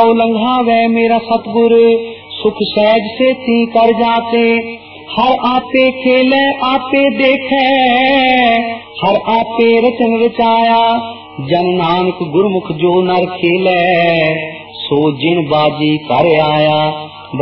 उलंघावे मेरा सतगुर, सुख सहज से थी कर जाते। हर आपे खेले आपे देखे, हर आपे रचन रचाया। जन नानक गुरमुख जो नर खेले, सो जिन बाजी कर आया।